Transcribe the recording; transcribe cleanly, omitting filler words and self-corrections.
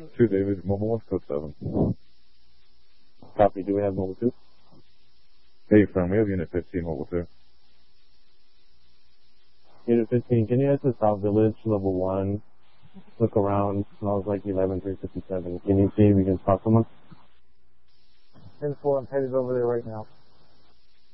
2 David, mobile 1, code 7. Copy, do we have mobile 2? Hey, firm, we have unit 15, mobile 2. Unit 15, can you head to South Village, level 1? Look around, smells like 11357. Can you see if you can spot someone? 10-4, I'm headed over there right now.